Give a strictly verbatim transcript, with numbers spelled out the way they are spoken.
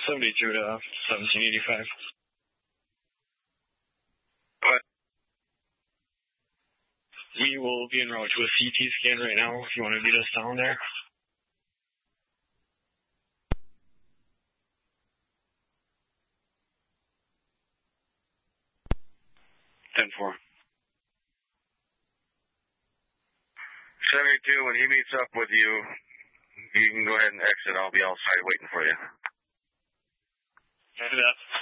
seventy-two to seventeen eighty-five. What? We will be en route to a C T scan right now if you want to get us down there. ten four. seventy-two, when he meets up with you, you can go ahead and exit. I'll be outside waiting for you. Copy that.